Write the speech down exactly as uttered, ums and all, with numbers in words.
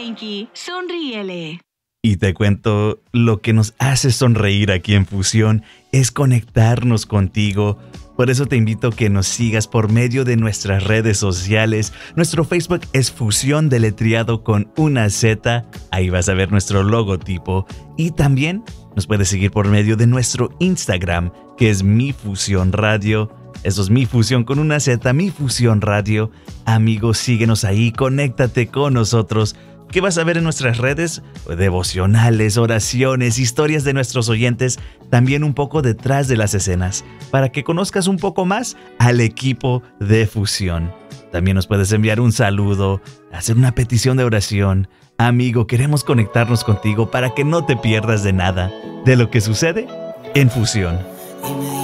Pinky, sonríele. Y te cuento, lo que nos hace sonreír aquí en Fusión es conectarnos contigo. Por eso te invito a que nos sigas por medio de nuestras redes sociales. Nuestro Facebook es Fusión deletreado con una Z. Ahí vas a ver nuestro logotipo. Y también nos puedes seguir por medio de nuestro Instagram, que es Mi Fusión Radio. Eso es Mi Fusión con una Z, Mi Fusión Radio. Amigos, síguenos ahí, conéctate con nosotros. ¿Qué vas a ver en nuestras redes? Devocionales, oraciones, historias de nuestros oyentes, también un poco detrás de las escenas, para que conozcas un poco más al equipo de Fusión. También nos puedes enviar un saludo, hacer una petición de oración. Amigo, queremos conectarnos contigo para que no te pierdas de nada de lo que sucede en Fusión.